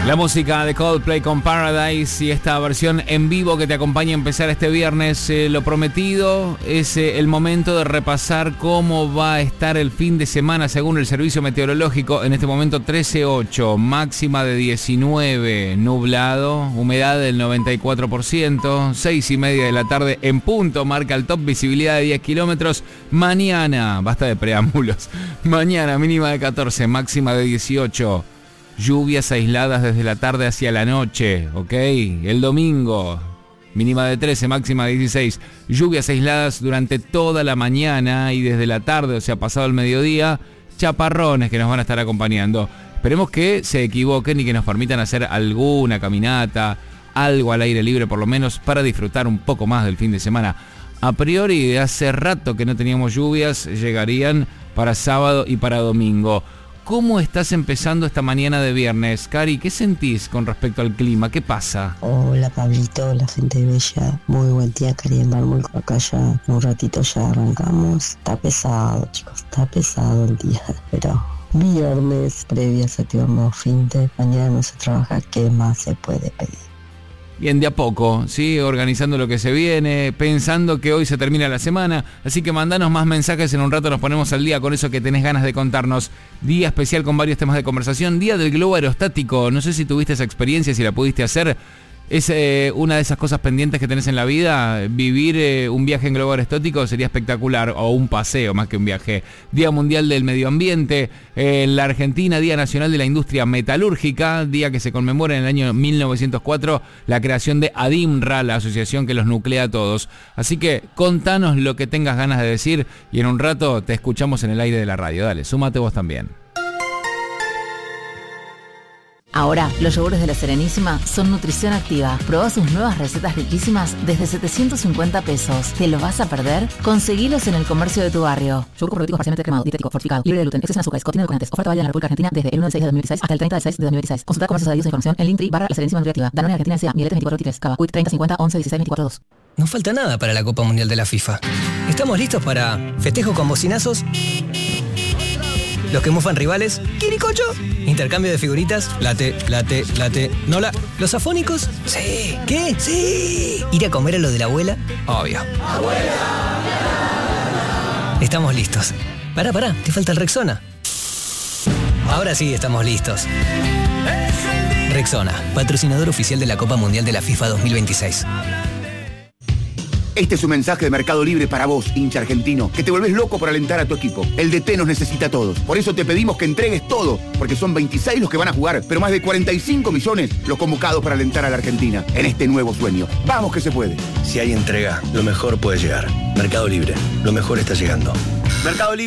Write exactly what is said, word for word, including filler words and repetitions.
La música de Coldplay con Paradise y esta versión en vivo que te acompaña a empezar este viernes. Eh, lo prometido es eh, el momento de repasar cómo va a estar el fin de semana según el servicio meteorológico. En este momento trece punto ocho, máxima de diecinueve, nublado, humedad del noventa y cuatro por ciento, seis y media de la tarde en punto, marca el top, visibilidad de diez kilómetros. Mañana, basta de preámbulos, mañana mínima de catorce, máxima de dieciocho. Lluvias aisladas desde la tarde hacia la noche, ¿ok? El domingo, mínima de trece, máxima de dieciséis. Lluvias aisladas durante toda la mañana y desde la tarde, o sea, pasado el mediodía, chaparrones que nos van a estar acompañando. Esperemos que se equivoquen y que nos permitan hacer alguna caminata, algo al aire libre por lo menos, para disfrutar un poco más del fin de semana. A priori, de hace rato que no teníamos lluvias, llegarían para sábado y para domingo. ¿Cómo estás empezando esta mañana de viernes? Cari, ¿qué sentís con respecto al clima? ¿Qué pasa? Hola Pablito, la gente bella. Muy buen día, Cari en Mármol. Acá ya en un ratito ya arrancamos. Está pesado, chicos, está pesado el día. Pero viernes, previa a ese nuevo fin de mañana no se trabaja. ¿Qué más se puede pedir? Bien, de a poco, ¿sí? Organizando lo que se viene, pensando que hoy se termina la semana. Así que mandanos más mensajes, en un rato nos ponemos al día con eso que tenés ganas de contarnos. Día especial con varios temas de conversación. Día del globo aerostático. No sé si tuviste esa experiencia, si la pudiste hacer. Es eh, una de esas cosas pendientes que tenés en la vida. Vivir eh, un viaje en globo aerostático sería espectacular, o un paseo más que un viaje. Día Mundial del Medio Ambiente. Eh, en la Argentina, Día Nacional de la Industria Metalúrgica, día que se conmemora en el año mil novecientos cuatro la creación de ADIMRA, la asociación que los nuclea a todos. Así que contanos lo que tengas ganas de decir y en un rato te escuchamos en el aire de la radio. Dale, súmate vos también. Ahora, los yogures de La Serenísima son nutrición activa. Probá sus nuevas recetas riquísimas desde setecientos cincuenta pesos. ¿Te lo vas a perder? Conseguilos en el comercio de tu barrio. Yogur probiótico parcialmente cremado, dietético, fortificado, libre de gluten, exceso en azúcares, contiene edulcorantes. Oferta válida en la República Argentina desde el uno del seis de dos mil dieciséis hasta el treinta del seis de dos mil dieciséis. Consulta comercios adheridos a información en Linktree barra La Serenísima Nutriactiva. Danone Argentina S A, Mieletes veinticuatro veintitrés, Cava, Quick treinta cincuenta once dieciséis veinticuatro dos. No falta nada para la Copa Mundial de la FIFA. ¿Estamos listos para festejo con bocinazos? Los que mufan rivales, ¿quiricocho? Intercambio de figuritas, late, late, late, nola. ¿Los afónicos? Sí. ¿Qué? Sí. ¿Ir a comer a lo de la abuela? Obvio. ¡Abuela! Estamos listos. Pará, pará, te falta el Rexona. Ahora sí estamos listos. Rexona, patrocinador oficial de la Copa Mundial de la FIFA dos mil veintiséis. Este es un mensaje de Mercado Libre para vos, hincha argentino, que te volvés loco por alentar a tu equipo. El D T nos necesita a todos. Por eso te pedimos que entregues todo, porque son veintiséis los que van a jugar, pero más de cuarenta y cinco millones los convocados para alentar a la Argentina en este nuevo sueño. ¡Vamos que se puede! Si hay entrega, lo mejor puede llegar. Mercado Libre, lo mejor está llegando. Mercado Libre.